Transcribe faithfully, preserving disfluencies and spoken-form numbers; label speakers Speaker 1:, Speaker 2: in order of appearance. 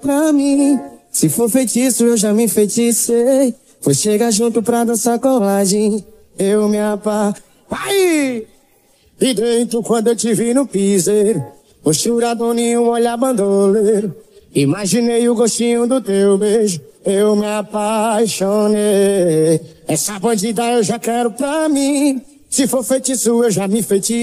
Speaker 1: pra mim. Se for feitiço, eu já me enfeiticei. Foi chegar junto pra dançar colagem. Eu me apa... Pai! E dentro quando eu te vi no piseiro, postura doninho, olhar bandoleiro. Imaginei o gostinho do teu beijo, eu me apaixonei. Essa bandida eu já quero pra mim. Se for feitiço, eu já me feiti